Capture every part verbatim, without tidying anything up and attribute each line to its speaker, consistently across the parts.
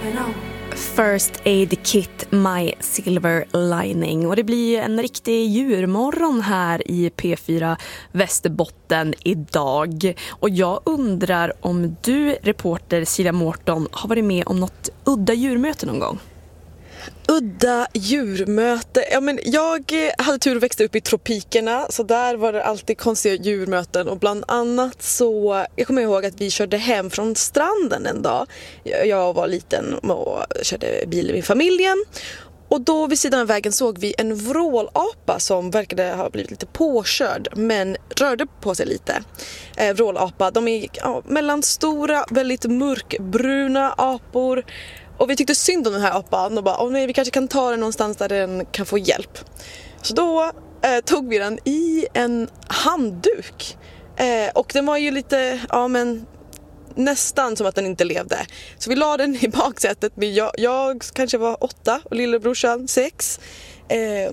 Speaker 1: First Aid Kit, My Silver Lining. Och det blir en riktig djurmorgon här i P fyra Västerbotten idag. Och jag undrar om du, reporter Silja Mårton, har varit med om något udda djurmöte någon gång?
Speaker 2: Udda djurmöte. Ja, men jag hade tur att växa upp i tropikerna, så där var det alltid konstiga djurmöten. Och bland annat så, jag kommer ihåg att vi körde hem från stranden en dag. Jag var liten och körde bil med familjen. Och då vid sidan av vägen såg vi en vrålapa som verkade ha blivit lite påkörd, men rörde på sig lite. Eh, vrålapa, de är ja, mellanstora, väldigt mörkbruna apor. Och vi tyckte synd om den här apan och bara, åh nej, vi kanske kan ta den någonstans där den kan få hjälp. Så då eh, tog vi den i en handduk. Eh, och den var ju lite, ja men nästan som att den inte levde. Så vi la den i baksätet. Jag, jag kanske var åtta och lillebrorsan sex. Eh,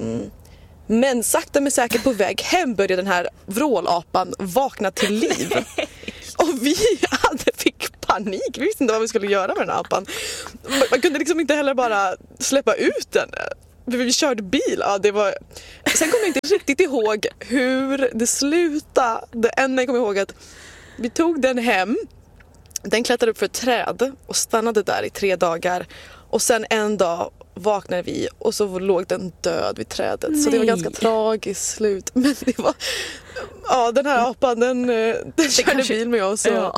Speaker 2: men sakta men säkert på väg hem började den här vrålapan vakna till liv. Och vi hade fick panik. Vi visste inte vad vi skulle göra med den här apan. Man kunde liksom inte heller bara släppa ut den. Vi körde bil. Ja, det var... Sen kommer jag inte riktigt ihåg hur det slutade. Det enda jag kommer ihåg att vi tog den hem. Den klättrade upp för ett träd och stannade där i tre dagar. Och sen en dag vaknade vi och så låg den död vid trädet. Nej. Så det var ganska tragiskt slut. Men det var... Ja, den här apan, den, den körde kanske... bil med oss. Och... Ja.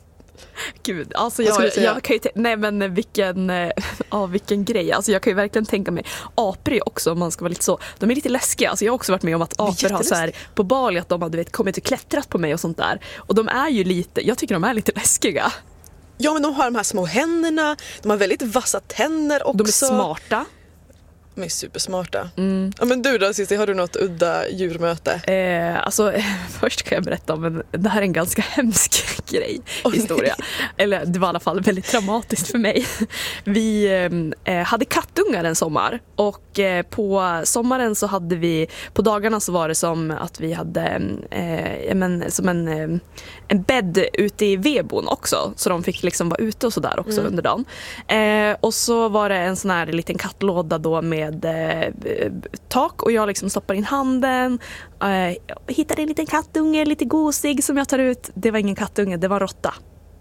Speaker 1: Gud, alltså jag, jag, jag kan ju t- nej men vilken ja, vilken grej. Alltså jag kan ju verkligen tänka mig, apor är också, om man ska vara lite så, de är lite läskiga. Alltså jag har också varit med om att apor har så här på Bali, att de har, du vet, kommit och klättrat på mig och sånt där. Och de är ju lite, jag tycker de är lite läskiga.
Speaker 2: Ja, men de har de här små händerna, de har väldigt vassa tänder också.
Speaker 1: De är smarta.
Speaker 2: De är supersmarta.
Speaker 1: Mm.
Speaker 2: Ja, men du då, Cissi, har du något udda djurmöte?
Speaker 1: Eh, alltså, först kan jag berätta om en, det här är en ganska hemsk grej, oh, historia. Nej. Eller det var i alla fall väldigt traumatiskt för mig. Vi eh, hade kattungar en sommar. Och eh, på sommaren så hade vi, på dagarna så var det som att vi hade eh, men, som en, eh, en bädd ute i vedboden också. Så de fick liksom vara ute och sådär också mm. under dagen. Eh, och så var det en sån här liten kattlåda då med med eh, tak, och jag liksom stoppar in handen, eh, hittade en liten kattunge, lite gosig som jag tar ut. Det var ingen kattunge, det var en råtta.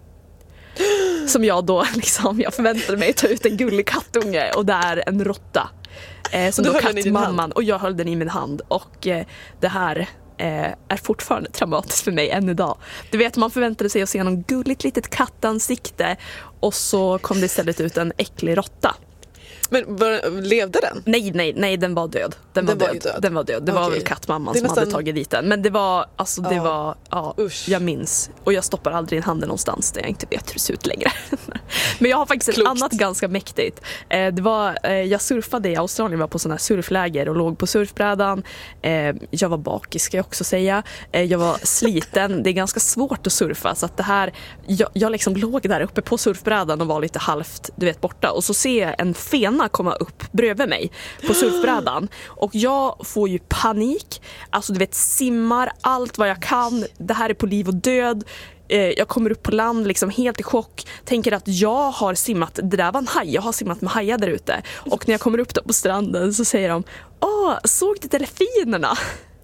Speaker 1: Som jag då liksom, jag förväntade mig ta ut en gullig kattunge, och det är en råtta. Eh, som då kattmamman, och jag höll den i min hand, och eh, det här eh, är fortfarande traumatiskt för mig än idag. Du vet, man förväntade sig att se någon gulligt litet kattansikte, och så kom det istället ut en äcklig råtta.
Speaker 2: Men var, levde den?
Speaker 1: Nej, nej, nej, den var död. Den var, den död. var död. Den var död. Det okay. var väl kattmamman som nästan... hade tagit dit den. Men det var, alltså det ja. var, ja, Usch. jag minns. Och jag stoppar aldrig in handen någonstans där jag inte vet hur det ser ut längre. Men jag har faktiskt Klokt. ett annat ganska mäktigt. Det var, jag surfade i Australien, var på sådana här surfläger och låg på surfbrädan. Jag var bakis, ska jag också säga. Jag var sliten. Det är ganska svårt att surfa, så att det här, jag, jag liksom låg där uppe på surfbrädan och var lite halvt, du vet, borta. Och så ser jag en fena komma upp bredvid mig på surfbrädan, och jag får ju panik, alltså du vet, simmar allt vad jag kan, det här är på liv och död. Jag kommer upp på land liksom helt i chock, tänker att jag har simmat, det där var en haj, jag har simmat med hajar där ute. Och när jag kommer upp där på stranden så säger de, åh, såg du delfinerna?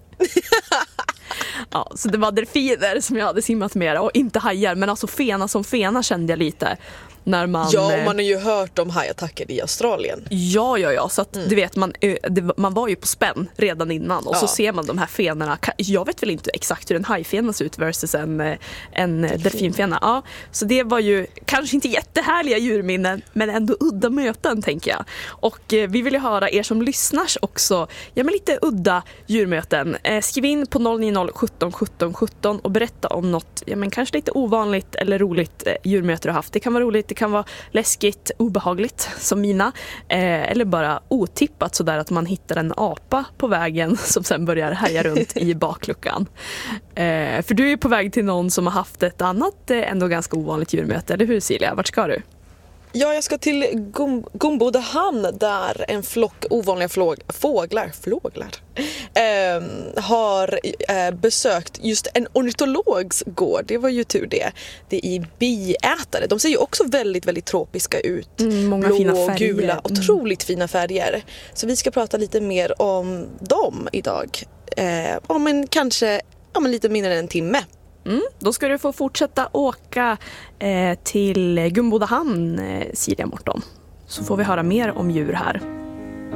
Speaker 1: Ja, så det var delfiner som jag hade simmat med, och inte hajar, men alltså fena som fena kände jag lite. När man,
Speaker 2: ja, man har ju hört om hajattacker i Australien.
Speaker 1: Ja, ja, ja. Så att, mm. du vet, man, det, man var ju på spänn redan innan. Och ja. så ser man de här fenorna. Jag vet väl inte exakt hur en hajfena ser ut versus en, en delfinfena. Ja, så det var ju kanske inte jättehärliga djurminnen, men ändå udda möten, tänker jag. Och eh, vi vill ju höra er som lyssnar också. Ja, men lite udda djurmöten. Eh, skriv in på noll nio noll sjutton sjutton sjutton och berätta om något, ja, men kanske lite ovanligt eller roligt eh, djurmöte du har haft. Det kan vara roligt, det kan vara läskigt, obehagligt som mina, eh, eller bara otippat sådär att man hittar en apa på vägen som sen börjar härja runt i bakluckan. Eh, för du är på väg till någon som har haft ett annat, eh, ändå ganska ovanligt djurmöte, eller hur, Silja? Vart ska du?
Speaker 2: Ja, jag ska till Gom- Gombodahamn där en flock ovanliga flåg- fåglar, flåglar eh, har eh, besökt just en ornitologs gård. Det var ju tur det. Det är i biätare. De ser ju också väldigt, väldigt tropiska ut.
Speaker 1: Mm, många
Speaker 2: Blå
Speaker 1: fina
Speaker 2: och
Speaker 1: färger.
Speaker 2: gula, otroligt mm. fina färger. Så vi ska prata lite mer om dem idag. Eh, om en kanske om en lite mindre än en timme.
Speaker 1: Mm, då ska du få fortsätta åka eh, till Gombodahamn, eh, Silja Mårton. Så får vi höra mer om djur här.